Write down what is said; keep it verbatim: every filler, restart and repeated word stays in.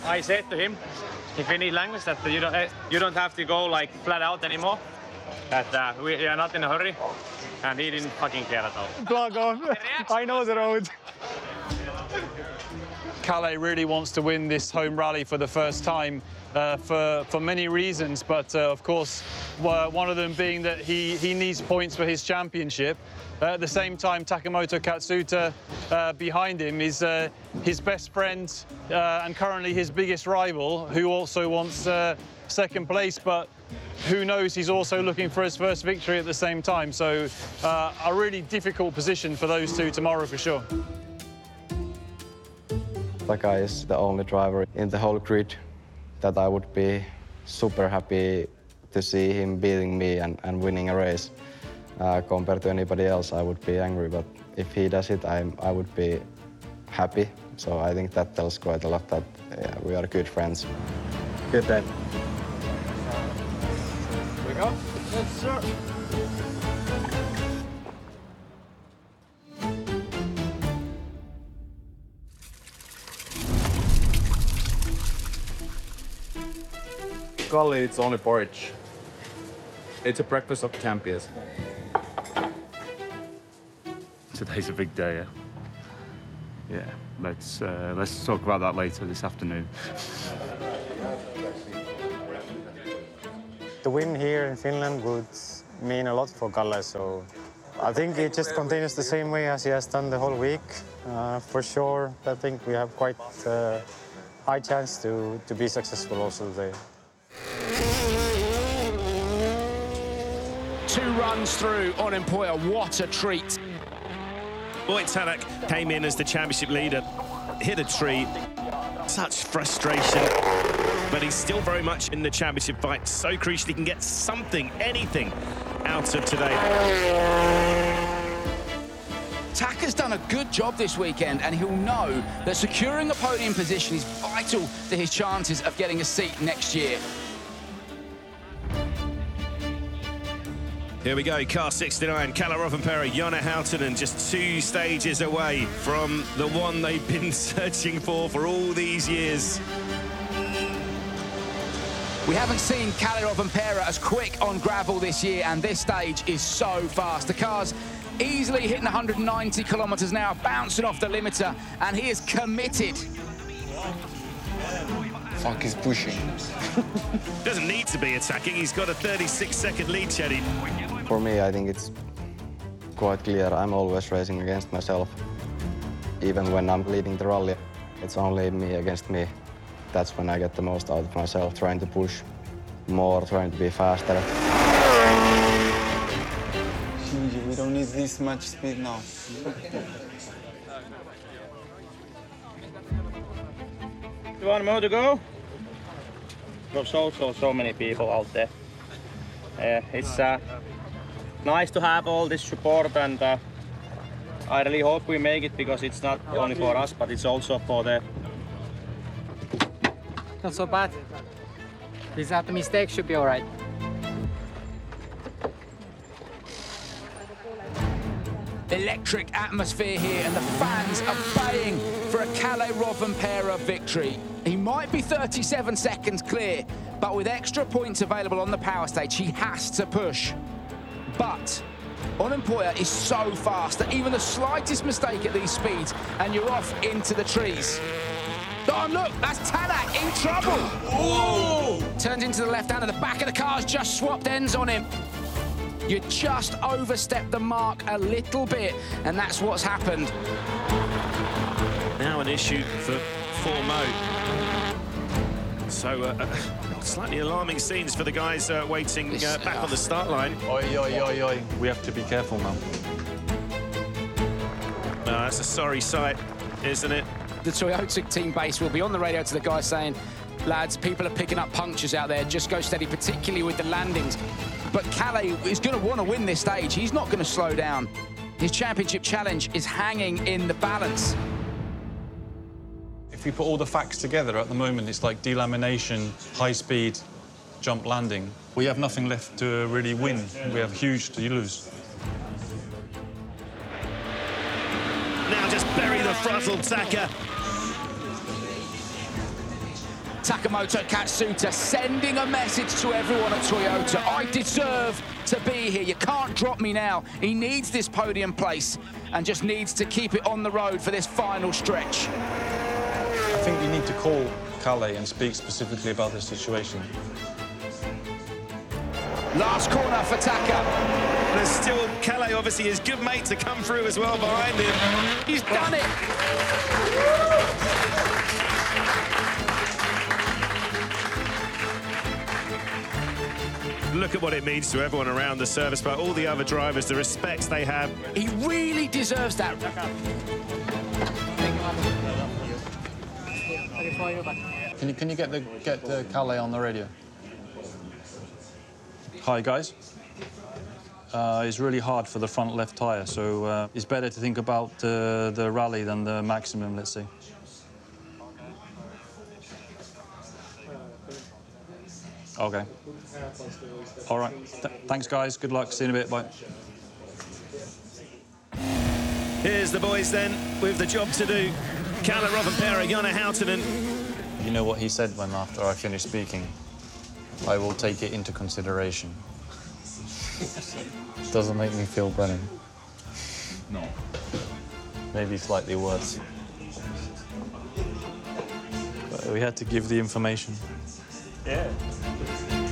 I said to him, in Finnish language, that you don't, you don't have to go like flat out anymore. That uh, we are not in a hurry. And he didn't fucking care at all. Plug off. I know the road. Kalle really wants to win this home rally for the first time uh, for, for many reasons, but uh, of course, uh, one of them being that he, he needs points for his championship. Uh, at the same time, Takamoto Katsuta uh, behind him is uh, his best friend uh, and currently his biggest rival, who also wants uh, second place, but who knows, he's also looking for his first victory at the same time. So uh, a really difficult position for those two tomorrow for sure. Taka is the only driver in the whole grid that I would be super happy to see him beating me and, and winning a race. Uh, compared to anybody else, I would be angry, but if he does it, I'm, I would be happy. So I think that tells quite a lot that yeah, we are good friends. Good day. Here we go. Yes, sir. Kalle, it's only porridge. It's a breakfast of champions. Today's a big day, yeah? Yeah, let's, uh, let's talk about that later this afternoon. The win here in Finland would mean a lot for Kalle, so I think he just continues the same way as he has done the whole week. Uh, for sure, I think we have quite a high chance to, to be successful also today. Two runs through on Empoya, what a treat. Boyd Tanak came in as the championship leader, hit a tree, such frustration, but he's still very much in the championship fight. So crucial he can get something, anything out of today. Taka's done a good job this weekend, and he'll know that securing a podium position is vital to his chances of getting a seat next year. Here we go, car sixty-nine, Kalle Rovanperä, Jonna Hautanen, just two stages away from the one they've been searching for for all these years. We haven't seen Kalle Rovanperä as quick on gravel this year, and this stage is so fast. The car's easily hitting one hundred ninety kilometres an hour, bouncing off the limiter, and he is committed. Fuck, he's pushing. Doesn't need to be attacking, he's got a thirty-six second lead, Chedi. For me, I think it's quite clear. I'm always racing against myself. Even when I'm leading the rally, it's only me against me. That's when I get the most out of myself, trying to push more, trying to be faster. Shinji, we don't need this much speed now. One more to go. There's so, so, so many people out there. Uh, it's uh, nice to have all this support, and uh, I really hope we make it, because it's not only for us, but it's also for the... Not so bad. These are the mistakes, should be all right. Electric atmosphere here, and the fans are baying for a Kalle Rovanperä victory. He might be thirty-seven seconds clear, but with extra points available on the power stage, he has to push. But Empoya is so fast that even the slightest mistake at these speeds, and you're off into the trees. Oh, look, that's Tanak in trouble. Whoa! Turns into the left hand, and the back of the car's just swapped ends on him. You just overstepped the mark a little bit, and that's what's happened. Now an issue for Formo. So uh, uh, slightly alarming scenes for the guys uh, waiting uh, back on the start line. Oi, oi, oi, oi. We have to be careful now. No, that's a sorry sight, isn't it? The Toyota team base will be on the radio to the guys saying, lads, people are picking up punctures out there, just go steady, particularly with the landings. But Kalle is going to want to win this stage. He's not going to slow down. His championship challenge is hanging in the balance. If we put all the facts together at the moment, it's like delamination, high speed, jump landing. We have nothing left to really win. We have huge to lose. Now just bury the frontal Taka. Takamoto Katsuta sending a message to everyone at Toyota. I deserve to be here. You can't drop me now. He needs this podium place and just needs to keep it on the road for this final stretch. I think you need to call Kalle and speak specifically about the situation. Last corner for Taka. There's still Kalle, obviously, his good mate to come through as well behind him. He's done it. Look at what it means to everyone around the service, but all the other drivers, the respect they have. He really deserves that. Can you, can you get the get the Kalle on the radio? Hi guys. Uh, it's really hard for the front left tire, so uh, it's better to think about uh, the rally than the maximum, let's say. Okay. All right. Th thanks, guys. Good luck. See you in a bit. Bye. Here's the boys then with the job to do. Kalle Rovanperä, Jonna Hautanen. You know what he said when after I finished speaking? I will take it into consideration. Doesn't make me feel better. No. Maybe slightly worse. But we had to give the information. Yeah.